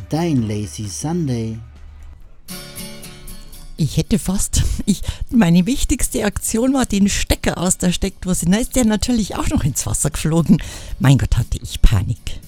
dein Lazy Sunday. Ich hätte fast, meine wichtigste Aktion war, den Stecker aus der Steckdose. Da ist der natürlich auch noch ins Wasser geflogen. Mein Gott, hatte ich Panik.